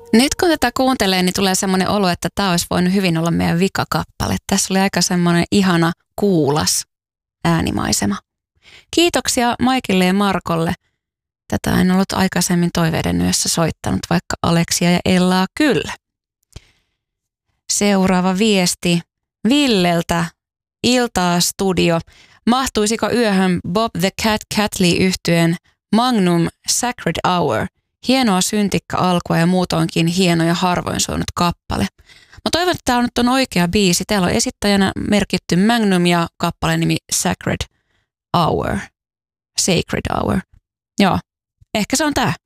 Nyt kun tätä kuuntelee, niin tulee semmoinen olo, että tämä olisi voinut hyvin olla meidän vikakappale. Tässä oli aika semmoinen ihana kuulas äänimaisema. Kiitoksia Maikille ja Markolle. Tätä en ollut aikaisemmin Toiveiden yössä soittanut, vaikka Aleksia ja Ellaa kyllä. Seuraava viesti Villeltä. Iltaa studio. Mahtuisiko yöhön Bob the Cat Catley -yhtyeen Magnum Sacred Hour? Hienoa syntikka alkua ja muutoinkin hieno ja harvoin soinut kappale. Mä toivon, että tämä nyt on oikea biisi. Täällä on esittäjänä merkitty Magnum ja kappaleen nimi Sacred Hour. Sacred Hour. Joo, ehkä se on tää.